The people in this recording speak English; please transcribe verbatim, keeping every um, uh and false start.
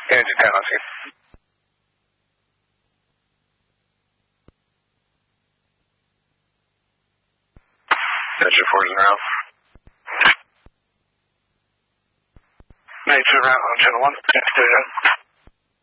Engine ten, I'll see. Engine four is around. ninety-two around on channel one.